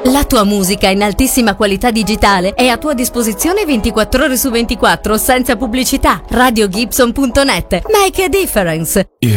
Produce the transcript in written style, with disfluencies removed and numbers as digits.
La tua musica in altissima qualità digitale è a tua disposizione 24 ore su 24 senza pubblicità. RadioGibson.net. Make a difference.